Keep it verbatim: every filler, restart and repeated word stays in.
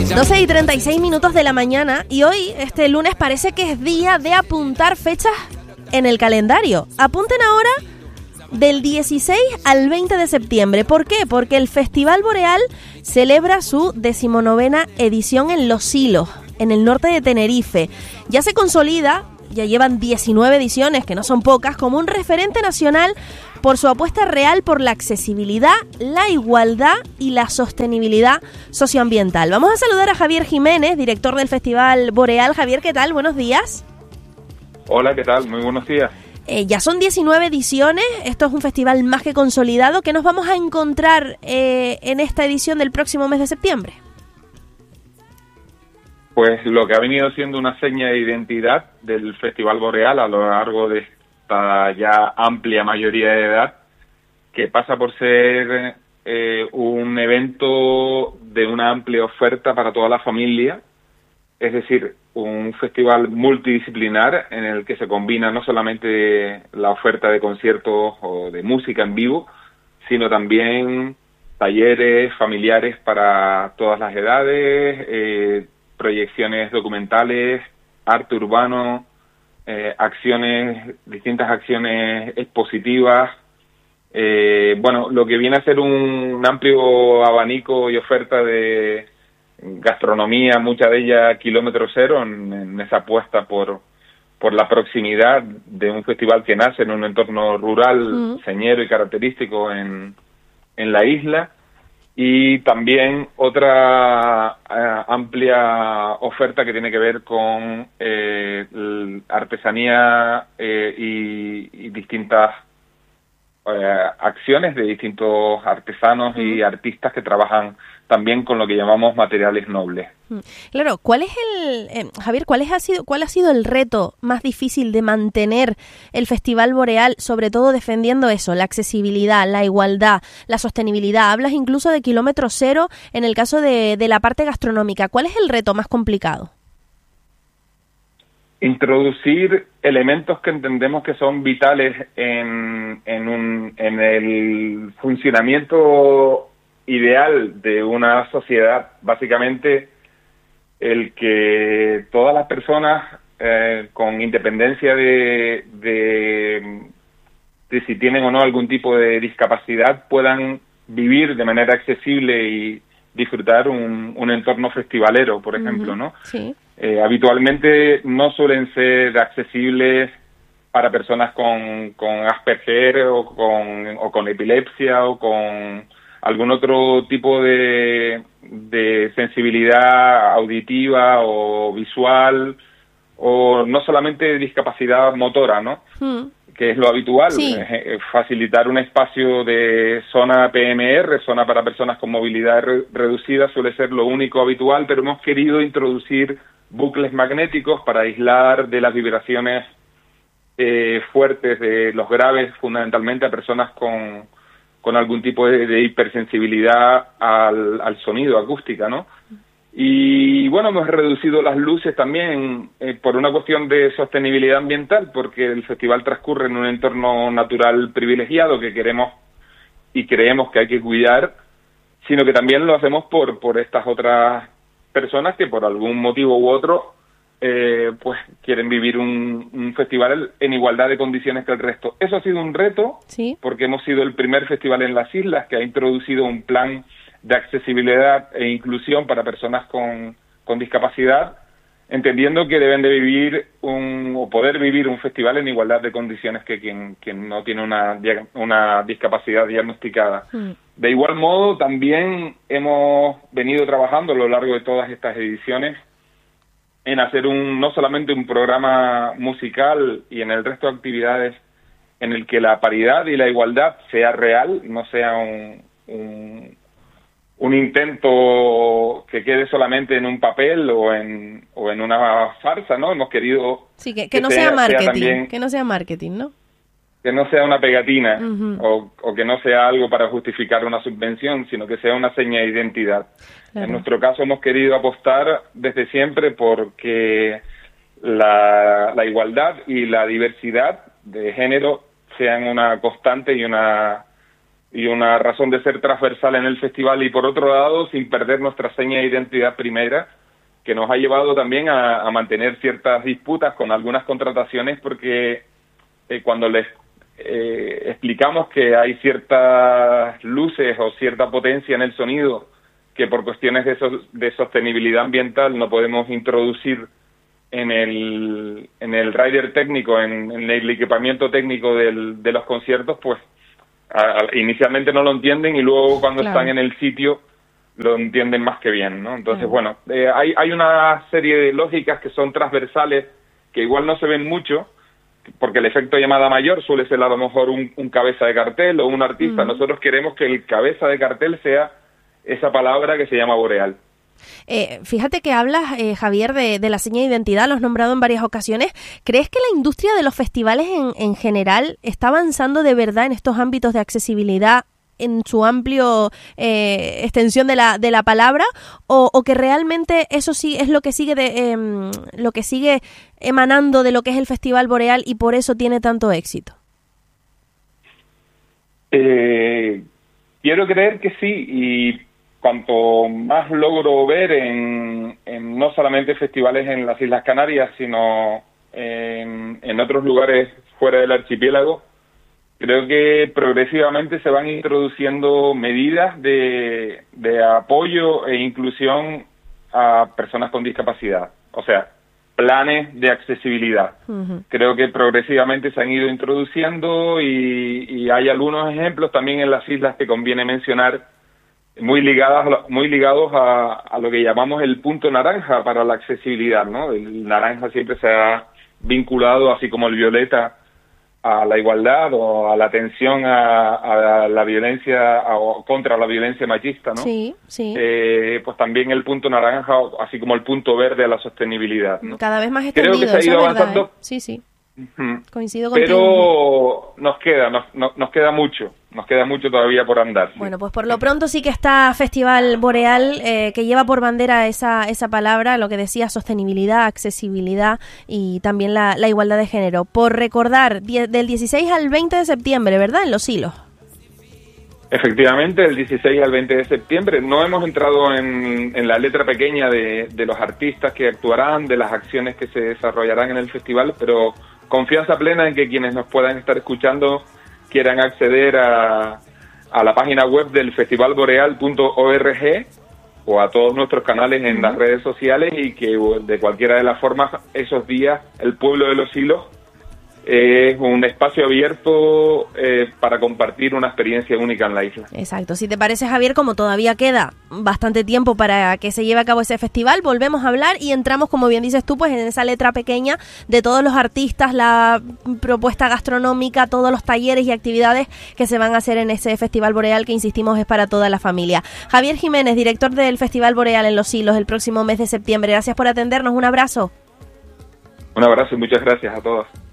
doce y treinta y seis minutos de la mañana y hoy, este lunes, parece que es día de apuntar fechas en el calendario. Apunten ahora del dieciséis al veinte de septiembre. ¿Por qué? Porque el Festival Boreal celebra su decimonovena edición en Los Silos, en el norte de Tenerife. Ya se consolida, ya llevan diecinueve ediciones, que no son pocas, como un referente nacional por su apuesta real por la accesibilidad, la igualdad y la sostenibilidad socioambiental. Vamos a saludar a Javier Jiménez, director del Festival Boreal. Javier, ¿qué tal? Buenos días. Hola, ¿qué tal? Muy buenos días. Eh, ya son diecinueve ediciones, esto es un festival más que consolidado. ¿Qué nos vamos a encontrar eh, en esta edición del próximo mes de septiembre? Pues lo que ha venido siendo una seña de identidad del Festival Boreal a lo largo de esta ya amplia mayoría de edad, que pasa por ser eh, un evento de una amplia oferta para toda la familia, es decir, un festival multidisciplinar en el que se combina no solamente la oferta de conciertos o de música en vivo, sino también talleres familiares para todas las edades, eh, proyecciones documentales, arte urbano, eh, acciones, distintas acciones expositivas. Eh, bueno, lo que viene a ser un, un amplio abanico y oferta de gastronomía, mucha de ella kilómetro cero, en, en esa apuesta por por la proximidad de un festival que nace en un entorno rural, mm. señero y característico en, en la isla. Y también otra uh, amplia oferta que tiene que ver con eh, artesanía eh, y, y distintas uh, acciones de distintos artesanos mm. y artistas que trabajan también con lo que llamamos materiales nobles. Claro, ¿cuál es el eh, Javier, cuál es, ha sido cuál ha sido el reto más difícil de mantener el Festival Boreal, sobre todo defendiendo eso, la accesibilidad, la igualdad, la sostenibilidad? Hablas incluso de kilómetro cero en el caso de, de la parte gastronómica. ¿Cuál es el reto más complicado? Introducir elementos que entendemos que son vitales en, en, un, en el funcionamiento ideal de una sociedad, básicamente el que todas las personas, eh, con independencia de, de, de si tienen o no algún tipo de discapacidad, puedan vivir de manera accesible y disfrutar un, un entorno festivalero, por ejemplo, ¿no? Sí. Eh, habitualmente no suelen ser accesibles para personas con, con Asperger o con, o con epilepsia o con algún otro tipo de, de sensibilidad auditiva o visual, o no solamente discapacidad motora, ¿no? Mm. Que es lo habitual, sí. eh, facilitar un espacio de zona P M R, zona para personas con movilidad re- reducida, suele ser lo único habitual, pero hemos querido introducir bucles magnéticos para aislar de las vibraciones eh, fuertes, de los graves, fundamentalmente a personas con con algún tipo de, de hipersensibilidad al, al sonido, acústica, ¿no? Y bueno, hemos reducido las luces también eh, por una cuestión de sostenibilidad ambiental, porque el festival transcurre en un entorno natural privilegiado que queremos y creemos que hay que cuidar, sino que también lo hacemos por, por estas otras personas que por algún motivo u otro Eh, pues quieren vivir un, un festival en igualdad de condiciones que el resto. Eso ha sido un reto, sí. porque hemos sido el primer festival en las islas que ha introducido un plan de accesibilidad e inclusión para personas con, con discapacidad, entendiendo que deben de vivir un, o poder vivir un festival en igualdad de condiciones que quien, quien no tiene una, una discapacidad diagnosticada. Mm. De igual modo, también hemos venido trabajando a lo largo de todas estas ediciones en hacer un no solamente un programa musical y en el resto de actividades en el que la paridad y la igualdad sea real, no sea un, un, un intento que quede solamente en un papel o en o en una farsa, ¿no? Hemos querido sí, que, que, que no sea, sea marketing, sea también, que no sea marketing, ¿no? Que no sea una pegatina uh-huh. o, o que no sea algo para justificar una subvención, sino que sea una seña de identidad. Claro. En nuestro caso hemos querido apostar desde siempre porque la, la igualdad y la diversidad de género sean una constante y una y una razón de ser transversal en el festival, y por otro lado, sin perder nuestra seña de identidad primera, que nos ha llevado también a, a mantener ciertas disputas con algunas contrataciones, porque eh, cuando les eh, explicamos que hay ciertas luces o cierta potencia en el sonido que por cuestiones de, so, de sostenibilidad ambiental no podemos introducir en el en el rider técnico, en, en el equipamiento técnico del, de los conciertos, pues a, a, inicialmente no lo entienden, y luego cuando claro. están en el sitio lo entienden más que bien, ¿no? Entonces, claro. bueno, eh, hay, hay una serie de lógicas que son transversales, que igual no se ven mucho, porque el efecto llamada mayor suele ser a lo mejor un, un cabeza de cartel o un artista. Uh-huh. Nosotros queremos que el cabeza de cartel sea esa palabra que se llama Boreal. Eh, fíjate que hablas, eh, Javier, de, de la seña de identidad, lo has nombrado en varias ocasiones. ¿Crees que la industria de los festivales en, en general está avanzando de verdad en estos ámbitos de accesibilidad en su amplio eh, extensión de la de la palabra, o, o que realmente eso sí es lo que sigue de, eh, lo que sigue emanando de lo que es el Festival Boreal y por eso tiene tanto éxito? Eh, quiero creer que sí, y cuanto más logro ver en, en no solamente festivales en las Islas Canarias, sino en, en otros lugares fuera del archipiélago, creo que progresivamente se van introduciendo medidas de, de apoyo e inclusión a personas con discapacidad, o sea, planes de accesibilidad. Uh-huh. Creo que progresivamente se han ido introduciendo, y, y hay algunos ejemplos también en las islas que conviene mencionar, muy ligadas, muy ligados a, a lo que llamamos el punto naranja para la accesibilidad, ¿no? El naranja siempre se ha vinculado, así como el violeta, a la igualdad o a la atención a, a la violencia o contra la violencia machista, ¿no? Sí, sí. Eh, pues también el punto naranja, así como el punto verde a la sostenibilidad, ¿no? Cada vez más extendido. Creo que se ha ido avanzando. Verdad, ¿eh? Sí, sí. Uh-huh. Coincido contigo. Pero nos queda, nos, nos queda mucho. Nos queda mucho todavía por andar. Bueno, sí. Pues por lo pronto sí que está Festival Boreal, eh, que lleva por bandera esa esa palabra, lo que decía, sostenibilidad, accesibilidad y también la, la igualdad de género. Por recordar, die, del dieciséis al veinte de septiembre, ¿verdad? En Los Hilos. Efectivamente, del dieciséis al veinte de septiembre. No hemos entrado en, en la letra pequeña de, de los artistas que actuarán, de las acciones que se desarrollarán en el festival, pero confianza plena en que quienes nos puedan estar escuchando quieran acceder a, a la página web del festival boreal punto org o a todos nuestros canales en uh-huh. las redes sociales, y que de cualquiera de las formas esos días el pueblo de Los Hilos es un espacio abierto eh, para compartir una experiencia única en la isla. Exacto. Si te parece, Javier, como todavía queda bastante tiempo para que se lleve a cabo ese festival, volvemos a hablar y entramos, como bien dices tú, pues en esa letra pequeña de todos los artistas, la propuesta gastronómica, todos los talleres y actividades que se van a hacer en ese Festival Boreal, que insistimos es para toda la familia. Javier Jiménez, director del Festival Boreal en Los Hilos el próximo mes de septiembre. Gracias por atendernos. Un abrazo. Un abrazo y muchas gracias a todos.